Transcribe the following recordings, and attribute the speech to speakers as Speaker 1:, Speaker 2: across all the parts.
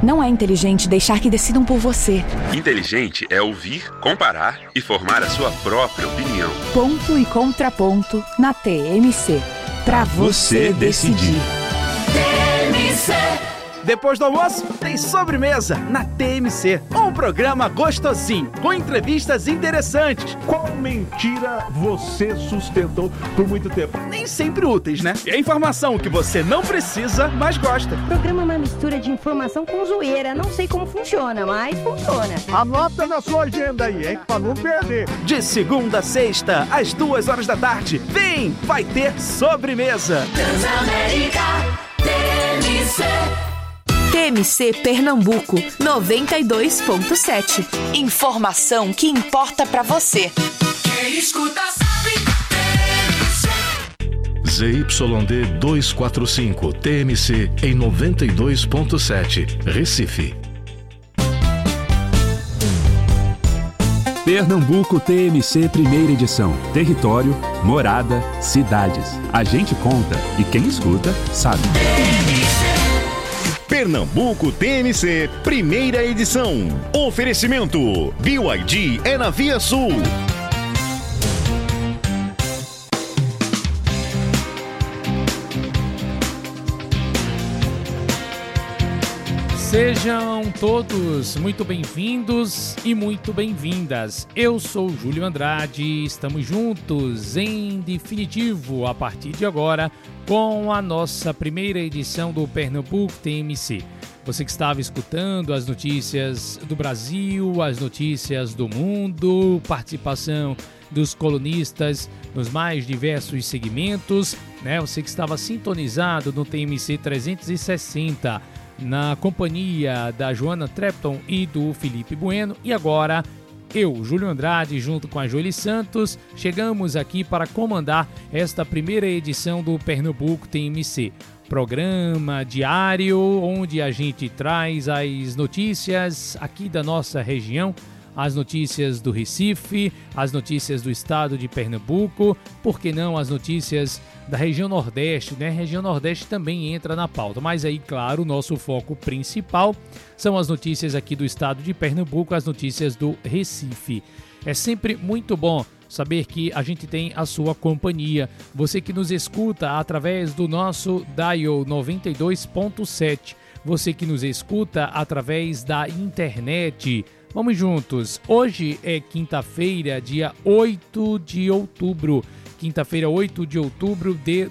Speaker 1: Não é inteligente deixar que decidam por você.
Speaker 2: Inteligente é ouvir, comparar e formar a sua própria opinião.
Speaker 1: Ponto e contraponto na TMC. Pra você decidir.
Speaker 3: TMC.
Speaker 4: Depois do almoço, tem sobremesa na TMC. Um programa gostosinho, com entrevistas interessantes.
Speaker 5: Qual mentira você sustentou por muito tempo?
Speaker 4: Nem sempre úteis, né? E a informação que você não precisa, mas gosta.
Speaker 6: O programa é uma mistura de informação com zoeira. Não sei como funciona, mas funciona.
Speaker 5: Anota na sua agenda aí, hein? Pra não perder.
Speaker 4: De segunda a sexta, às 2h da tarde. Vem, vai ter sobremesa.
Speaker 3: Transamérica TMC.
Speaker 1: TMC Pernambuco 92.7. Informação que importa pra você.
Speaker 3: Quem escuta sabe.
Speaker 7: ZYD 245 TMC em 92.7 Recife.
Speaker 8: Pernambuco TMC primeira edição. Território, morada, cidades. A gente conta e quem escuta sabe.
Speaker 9: Pernambuco TMC, primeira edição. Oferecimento: BYD é na Via Sul.
Speaker 10: Sejam todos muito bem-vindos e muito bem-vindas. Eu sou Júlio Andrade, estamos juntos em definitivo a partir de agora com a nossa primeira edição do Pernambuco TMC. Você que estava escutando as notícias do Brasil, as notícias do mundo, participação dos colunistas nos mais diversos segmentos, né? Você que estava sintonizado no TMC 360, na companhia da Joana Trepton e do Felipe Bueno. E agora, eu, Júlio Andrade, junto com a Joeli Santos, chegamos aqui para comandar esta primeira edição do Pernambuco TMC. Programa diário onde a gente traz as notícias aqui da nossa região, as notícias do Recife, as notícias do estado de Pernambuco, por que não as notícias da região Nordeste, né? A região Nordeste também entra na pauta, mas aí, claro, o nosso foco principal são as notícias aqui do estado de Pernambuco, as notícias do Recife. É sempre muito bom saber que a gente tem a sua companhia. Você que nos escuta através do nosso dial 92.7, você que nos escuta através da internet. Vamos juntos. Hoje é quinta-feira, dia 8 de outubro. Quinta-feira, 8 de outubro de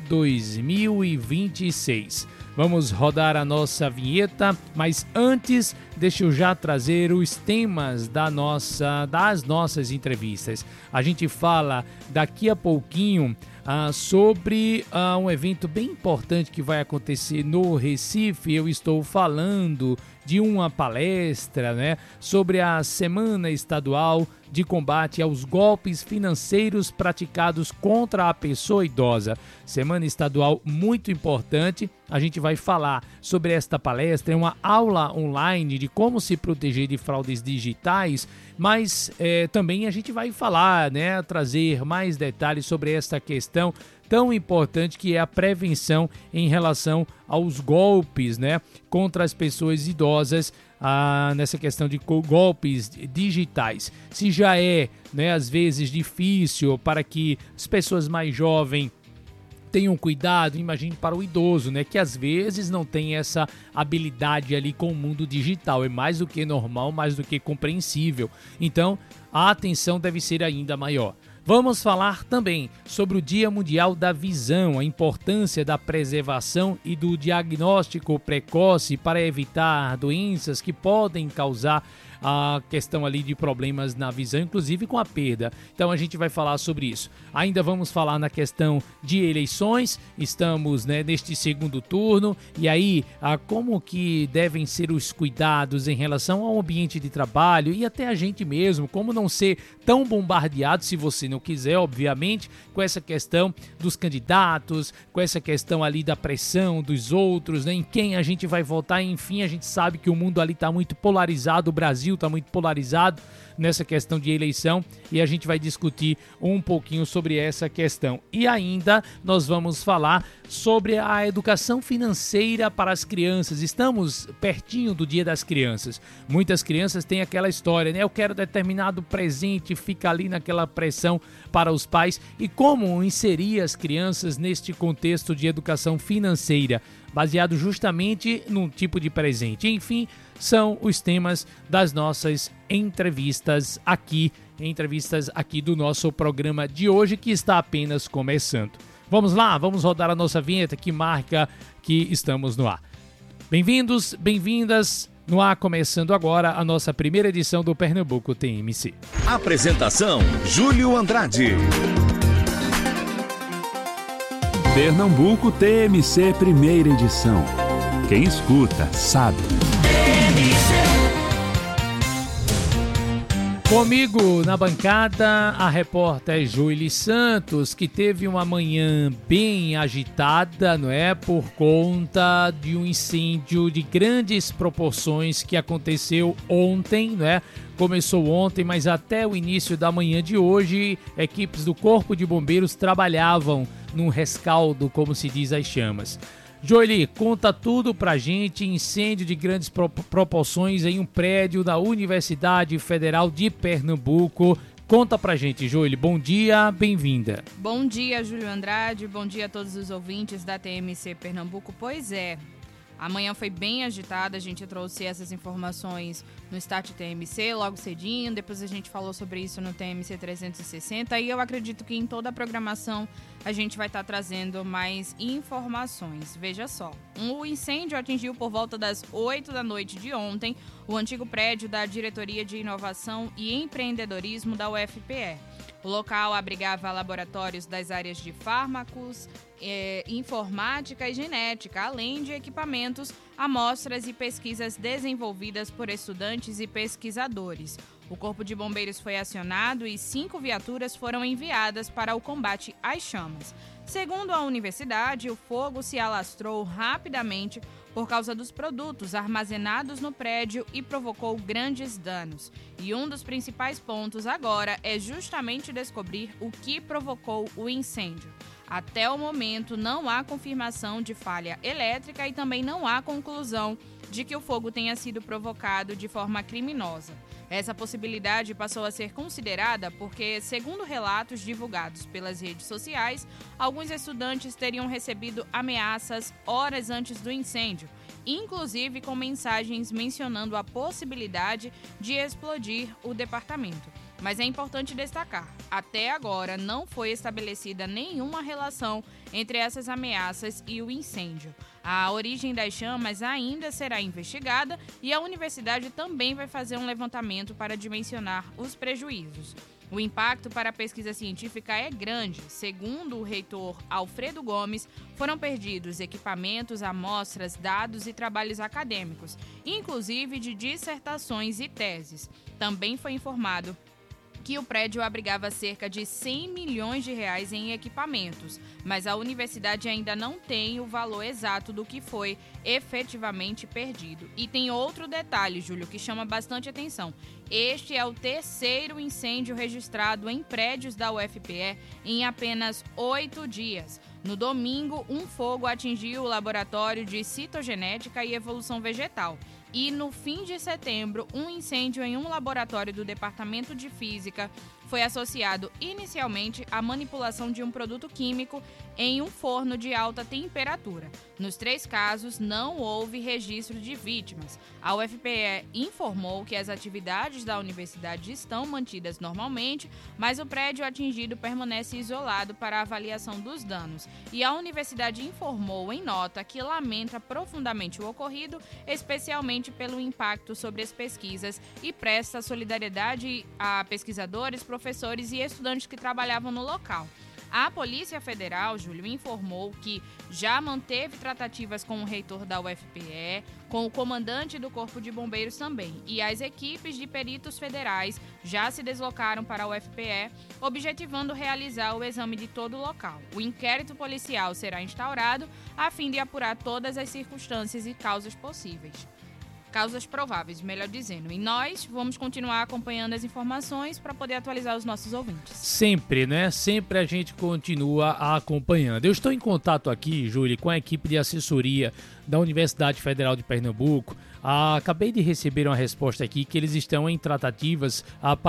Speaker 10: 2026. Vamos rodar a nossa vinheta, mas antes, deixa eu já trazer os temas das nossas entrevistas. A gente fala daqui a pouquinho sobre um evento bem importante que vai acontecer no Recife. Eu estou falando de uma palestra, né, sobre a Semana Estadual de Combate aos Golpes Financeiros Praticados contra a Pessoa Idosa. Semana estadual muito importante. A gente vai falar sobre esta palestra, é uma aula online de como se proteger de fraudes digitais, mas também a gente vai falar, né, trazer mais detalhes sobre esta questão tão importante que é a prevenção em relação aos golpes, né, contra as pessoas idosas, nessa questão de golpes digitais. Se já é, né, às vezes difícil para que as pessoas mais jovens tenham cuidado, imagine para o idoso, né, que às vezes não tem essa habilidade ali com o mundo digital. É mais do que normal, mais do que compreensível. Então, a atenção deve ser ainda maior. Vamos falar também sobre o Dia Mundial da Visão, a importância da preservação e do diagnóstico precoce para evitar doenças que podem causar a questão ali de problemas na visão, inclusive com a perda. Então a gente vai falar sobre isso. Ainda vamos falar na questão de eleições, estamos, né, neste segundo turno, e aí como que devem ser os cuidados em relação ao ambiente de trabalho e até a gente mesmo, como não ser tão bombardeado, se você não quiser, obviamente, com essa questão dos candidatos, com essa questão ali da pressão dos outros, né, em quem a gente vai votar. Enfim, a gente sabe que o mundo ali está muito polarizado, o Brasil Brasil está muito polarizado nessa questão de eleição e a gente vai discutir um pouquinho sobre essa questão. E ainda nós vamos falar sobre a educação financeira para as crianças. Estamos pertinho do Dia das Crianças. Muitas crianças têm aquela história, né? Eu quero determinado presente, fica ali naquela pressão para os pais. E como inserir as crianças neste contexto de educação financeira, baseado justamente num tipo de presente. Enfim, são os temas das nossas entrevistas aqui do nosso programa de hoje, que está apenas começando. Vamos lá, vamos rodar a nossa vinheta que marca que estamos no ar. Bem-vindos, bem-vindas. No ar, começando agora a nossa primeira edição do Pernambuco TMC.
Speaker 9: Apresentação: Júlio Andrade.
Speaker 8: Pernambuco TMC, primeira edição. Quem escuta, sabe.
Speaker 10: Comigo na bancada, a repórter Joely Santos, que teve uma manhã bem agitada, não é? Por conta de um incêndio de grandes proporções que aconteceu ontem, não é? Começou ontem, mas até o início da manhã de hoje, equipes do Corpo de Bombeiros trabalhavam num rescaldo, como se diz, as chamas. Joely, conta tudo pra gente. Incêndio de grandes proporções em um prédio da Universidade Federal de Pernambuco. Conta pra gente, Joely. Bom dia, bem-vinda.
Speaker 11: Bom dia, Júlio Andrade. Bom dia a todos os ouvintes da TMC Pernambuco. Pois é, a manhã foi bem agitada, a gente trouxe essas informações no Start TMC logo cedinho, depois a gente falou sobre isso no TMC 360 e eu acredito que em toda a programação a gente vai estar trazendo mais informações. Veja só, o incêndio atingiu por volta das 8 da noite de ontem o antigo prédio da Diretoria de Inovação e Empreendedorismo da UFPE. O local abrigava laboratórios das áreas de fármacos, informática e genética, além de equipamentos, amostras e pesquisas desenvolvidas por estudantes e pesquisadores. O Corpo de Bombeiros foi acionado e 5 viaturas foram enviadas para o combate às chamas. Segundo a universidade, o fogo se alastrou rapidamente por causa dos produtos armazenados no prédio e provocou grandes danos. E um dos principais pontos agora é justamente descobrir o que provocou o incêndio. Até o momento, não há confirmação de falha elétrica e também não há conclusão de que o fogo tenha sido provocado de forma criminosa. Essa possibilidade passou a ser considerada porque, segundo relatos divulgados pelas redes sociais, alguns estudantes teriam recebido ameaças horas antes do incêndio, inclusive com mensagens mencionando a possibilidade de explodir o departamento. Mas é importante destacar, até agora não foi estabelecida nenhuma relação entre essas ameaças e o incêndio. A origem das chamas ainda será investigada e a universidade também vai fazer um levantamento para dimensionar os prejuízos. O impacto para a pesquisa científica é grande. Segundo o reitor Alfredo Gomes, foram perdidos equipamentos, amostras, dados e trabalhos acadêmicos, inclusive de dissertações e teses. Também foi informado que o prédio abrigava cerca de 100 milhões de reais em equipamentos, mas a universidade ainda não tem o valor exato do que foi efetivamente perdido. E tem outro detalhe, Júlio, que chama bastante atenção. Este é o terceiro incêndio registrado em prédios da UFPE em apenas 8 dias. No domingo, um fogo atingiu o laboratório de citogenética e evolução vegetal. E no fim de setembro, um incêndio em um laboratório do Departamento de Física foi associado inicialmente à manipulação de um produto químico em um forno de alta temperatura. Nos 3 casos, não houve registro de vítimas. A UFPE informou que as atividades da universidade estão mantidas normalmente, mas o prédio atingido permanece isolado para a avaliação dos danos. E a universidade informou em nota que lamenta profundamente o ocorrido, especialmente pelo impacto sobre as pesquisas, e presta solidariedade a pesquisadores, professores e estudantes que trabalhavam no local. A Polícia Federal, Júlio, informou que já manteve tratativas com o reitor da UFPE, com o comandante do Corpo de Bombeiros também. E as equipes de peritos federais já se deslocaram para a UFPE, objetivando realizar o exame de todo o local. O inquérito policial será instaurado a fim de apurar todas as circunstâncias e causas possíveis. causas prováveis, melhor dizendo. E nós vamos continuar acompanhando as informações para poder atualizar os nossos ouvintes.
Speaker 10: Sempre, né? Sempre a gente continua acompanhando. Eu estou em contato aqui, Júlia, com a equipe de assessoria da Universidade Federal de Pernambuco. Acabei de receber uma resposta aqui que eles estão em tratativas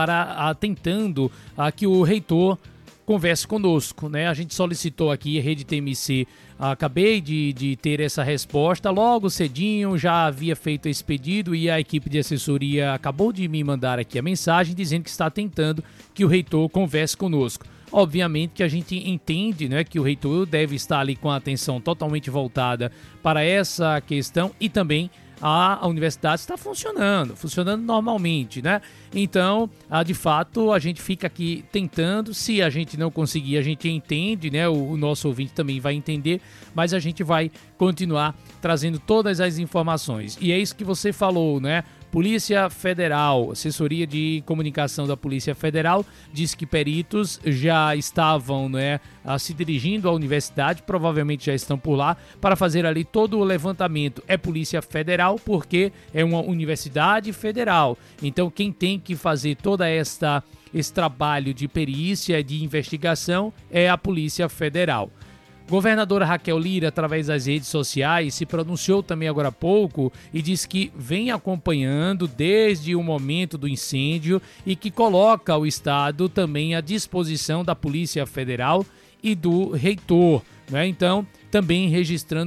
Speaker 10: tentando que o reitor converse conosco, né? A gente solicitou aqui a Rede TMC, acabei de ter essa resposta logo cedinho, já havia feito esse pedido e a equipe de assessoria acabou de me mandar aqui a mensagem dizendo que está tentando que o reitor converse conosco. Obviamente que a gente entende, né, que o reitor deve estar ali com a atenção totalmente voltada para essa questão e também a universidade está funcionando normalmente, né? Então, de fato, a gente fica aqui tentando, se a gente não conseguir, a gente entende, né? O nosso ouvinte também vai entender, mas a gente vai continuar trazendo todas as informações. E é isso que você falou, né? Polícia Federal, assessoria de comunicação da Polícia Federal, diz que peritos já estavam, né, se dirigindo à universidade, provavelmente já estão por lá, para fazer ali todo o levantamento. É Polícia Federal porque é uma universidade federal. Então quem tem que fazer toda esse trabalho de perícia, de investigação, é a Polícia Federal. Governadora Raquel Lira, através das redes sociais, se pronunciou também agora há pouco e diz que vem acompanhando desde o momento do incêndio e que coloca o Estado também à disposição da Polícia Federal e do reitor, né? Então, também registrando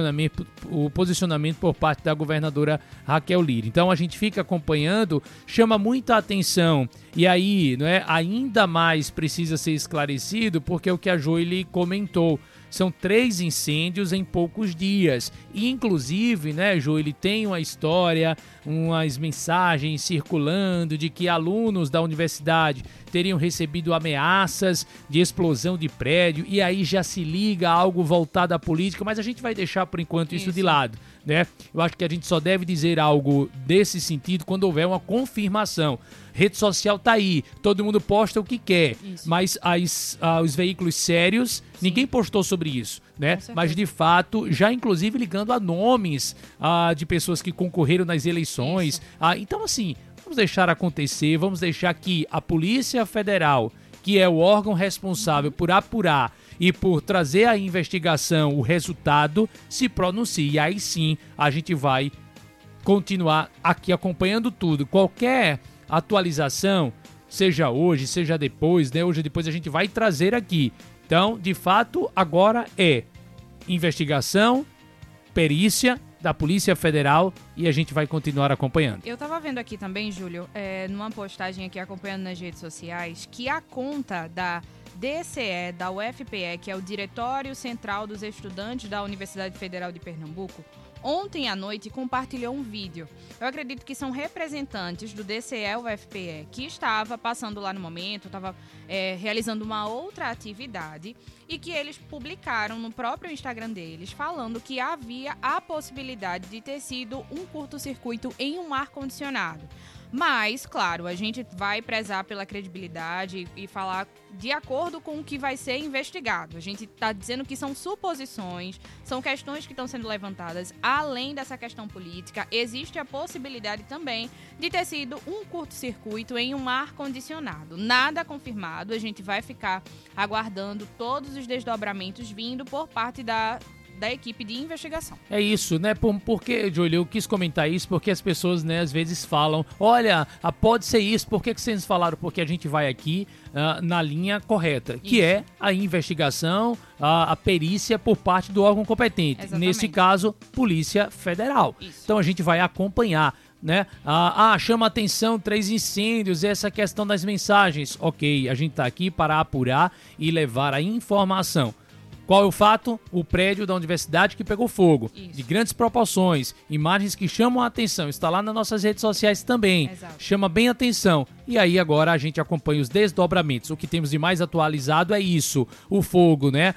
Speaker 10: o posicionamento por parte da governadora Raquel Lira. Então, a gente fica acompanhando, chama muita atenção e aí, né, ainda mais precisa ser esclarecido porque é o que a Joile comentou. São 3 incêndios em poucos dias. E, inclusive, né, Jô, ele tem uma história, umas mensagens circulando de que alunos da universidade teriam recebido ameaças de explosão de prédio. E aí já se liga a algo voltado à política, mas a gente vai deixar, por enquanto, isso de lado, né? Eu acho que a gente só deve dizer algo desse sentido quando houver uma confirmação. Rede social tá aí, todo mundo posta o que quer, mas os veículos sérios, ninguém postou sobre isso, né? Mas de fato, já inclusive ligando a nomes de pessoas que concorreram nas eleições. Então assim, vamos deixar acontecer, vamos deixar que a Polícia Federal, que é o órgão responsável por apurar e por trazer à investigação o resultado, se pronuncie. E aí sim, a gente vai continuar aqui acompanhando tudo. Qualquer atualização, seja hoje, seja depois, né? Hoje ou depois a gente vai trazer aqui. Então, de fato, agora é investigação, perícia da Polícia Federal e a gente vai continuar acompanhando.
Speaker 11: Eu tava vendo aqui também, Júlio, numa postagem aqui acompanhando nas redes sociais, que a conta da DCE, da UFPE, que é o Diretório Central dos Estudantes da Universidade Federal de Pernambuco, ontem à noite compartilhou um vídeo. Eu acredito que são representantes do DCE UFPE que estava passando lá no momento, estava realizando uma outra atividade e que eles publicaram no próprio Instagram deles falando que havia a possibilidade de ter sido um curto-circuito em um ar-condicionado. Mas, claro, a gente vai prezar pela credibilidade e falar de acordo com o que vai ser investigado. A gente está dizendo que são suposições, são questões que estão sendo levantadas. Além dessa questão política, existe a possibilidade também de ter sido um curto-circuito em um ar-condicionado. Nada confirmado, a gente vai ficar aguardando todos os desdobramentos vindo por parte da equipe de investigação.
Speaker 10: É isso, né? Porque, Júlio, eu quis comentar isso porque as pessoas, né, às vezes falam, olha, pode ser isso, por que vocês falaram? Porque a gente vai aqui na linha correta, que é a investigação, a perícia por parte do órgão competente.
Speaker 11: Exatamente.
Speaker 10: Nesse caso, Polícia Federal.
Speaker 11: Isso.
Speaker 10: Então a gente vai acompanhar, né? Chama atenção 3 incêndios, essa questão das mensagens. Ok, a gente tá aqui para apurar e levar a informação. Qual é o fato? O prédio da universidade que pegou fogo, de grandes proporções, imagens que chamam a atenção, está lá nas nossas redes sociais também, chama bem a atenção. E aí agora a gente acompanha os desdobramentos. O que temos de mais atualizado é isso, o fogo, né?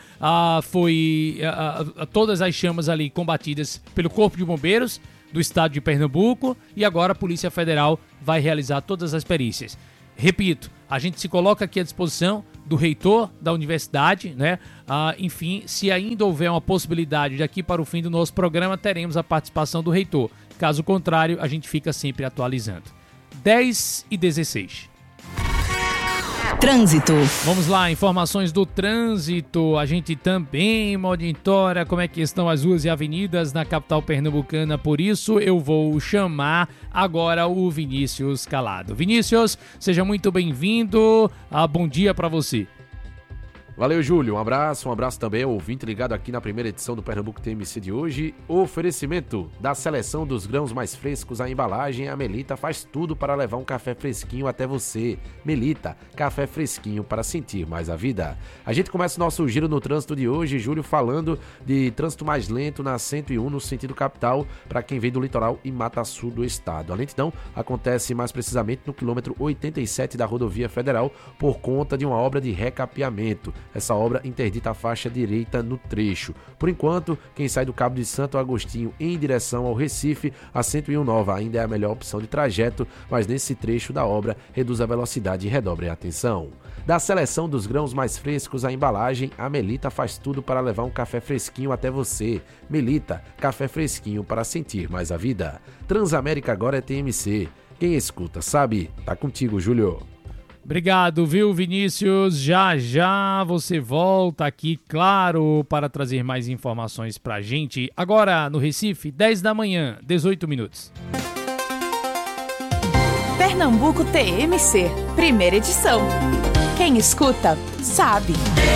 Speaker 10: Foi todas as chamas ali combatidas pelo Corpo de Bombeiros do estado de Pernambuco e agora a Polícia Federal vai realizar todas as perícias. Repito, a gente se coloca aqui à disposição do reitor da universidade, né? Enfim, se ainda houver uma possibilidade de aqui para o fim do nosso programa, teremos a participação do reitor. Caso contrário, a gente fica sempre atualizando. 10h16.
Speaker 1: Trânsito.
Speaker 10: Vamos lá, informações do trânsito. A gente também monitora como é que estão as ruas e avenidas na capital pernambucana. Por isso, eu vou chamar agora o Vinícius Calado. Vinícius, seja muito bem-vindo. Bom dia para você.
Speaker 12: Valeu, Júlio. Um abraço também ao ouvinte ligado aqui na primeira edição do Pernambuco TMC de hoje. Oferecimento da seleção dos grãos mais frescos, a embalagem, a Melita faz tudo para levar um café fresquinho até você. Melita, café fresquinho para sentir mais a vida. A gente começa o nosso giro no trânsito de hoje, Júlio, falando de trânsito mais lento na 101 no sentido capital para quem vem do litoral e Mata Sul do estado. A lentidão acontece mais precisamente no quilômetro 87 da rodovia federal por conta de uma obra de recapeamento. Essa obra interdita a faixa direita no trecho. Por enquanto, quem sai do Cabo de Santo Agostinho em direção ao Recife, a 101 Nova ainda é a melhor opção de trajeto, mas nesse trecho da obra reduz a velocidade e redobre a atenção. Da seleção dos grãos mais frescos, a embalagem, a Melita faz tudo para levar um café fresquinho até você. Melita, café fresquinho para sentir mais a vida. Transamérica agora é TMC. Quem escuta sabe. Tá contigo, Júlio.
Speaker 10: Obrigado, viu, Vinícius? Já você volta aqui, claro, para trazer mais informações pra gente. Agora, no Recife, 10 da manhã, 18 minutos.
Speaker 1: Pernambuco TMC, primeira edição. Quem escuta, sabe.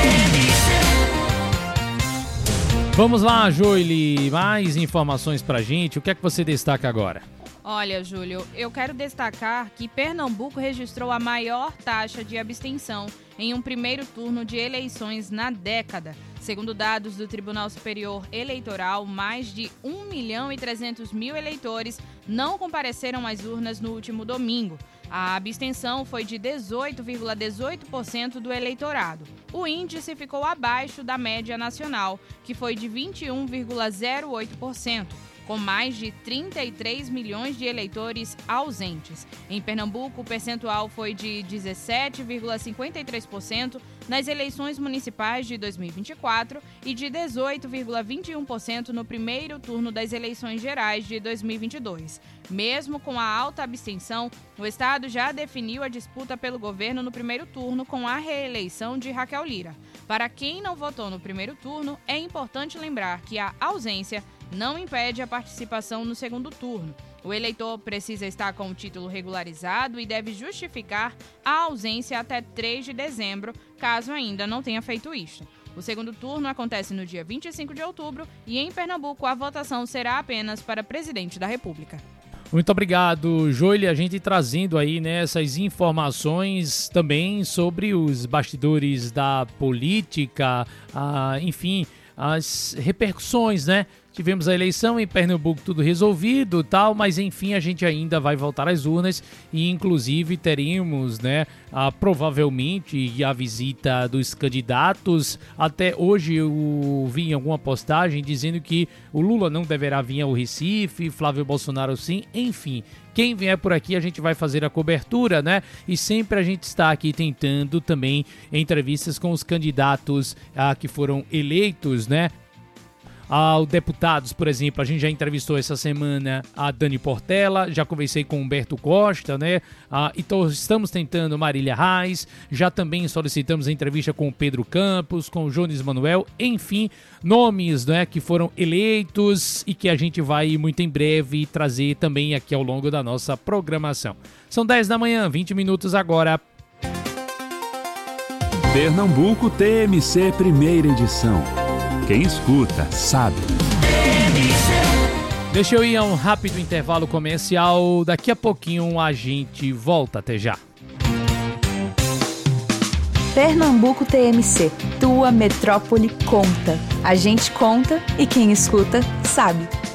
Speaker 10: Vamos lá, Joile, mais informações pra gente. O que é que você destaca agora?
Speaker 11: Olha, Júlio, eu quero destacar que Pernambuco registrou a maior taxa de abstenção em um primeiro turno de eleições na década. Segundo dados do Tribunal Superior Eleitoral, mais de 1.300.000 eleitores não compareceram às urnas no último domingo. A abstenção foi de 18,18% do eleitorado. O índice ficou abaixo da média nacional, que foi de 21,08%. com mais de 33 milhões de eleitores ausentes. Em Pernambuco, o percentual foi de 17,53% nas eleições municipais de 2024 e de 18,21% no primeiro turno das eleições gerais de 2022. Mesmo com a alta abstenção, o Estado já definiu a disputa pelo governo no primeiro turno com a reeleição de Raquel Lira. Para quem não votou no primeiro turno, é importante lembrar que a ausência não impede a participação no segundo turno. O eleitor precisa estar com o título regularizado e deve justificar a ausência até 3 de dezembro, caso ainda não tenha feito isto. O segundo turno acontece no dia 25 de outubro e em Pernambuco a votação será apenas para presidente da República.
Speaker 10: Muito obrigado, Joile. A gente trazendo aí, né, essas informações também sobre os bastidores da política, enfim, as repercussões, né? Tivemos a eleição em Pernambuco, tudo resolvido, tal, mas enfim, a gente ainda vai voltar às urnas e inclusive teremos, né, provavelmente a visita dos candidatos. Até hoje eu vi em alguma postagem dizendo que o Lula não deverá vir ao Recife, Flávio Bolsonaro sim, enfim. Quem vier por aqui a gente vai fazer a cobertura, né? E sempre a gente está aqui tentando também entrevistas com os candidatos que foram eleitos, né? Ao deputados, por exemplo, a gente já entrevistou essa semana a Dani Portela, já conversei com Humberto Costa, né? Então estamos tentando Marília Reis, já também solicitamos a entrevista com o Pedro Campos, com o Jones Manuel, enfim, nomes, né, que foram eleitos e que a gente vai muito em breve trazer também aqui ao longo da nossa programação. São 10 da manhã, 20 minutos agora.
Speaker 8: Pernambuco TMC, primeira edição. Quem escuta, sabe.
Speaker 10: Deixa eu ir a um rápido intervalo comercial. Daqui a pouquinho a gente volta. Até já.
Speaker 1: Pernambuco TMC, tua metrópole conta. A gente conta e quem escuta, sabe.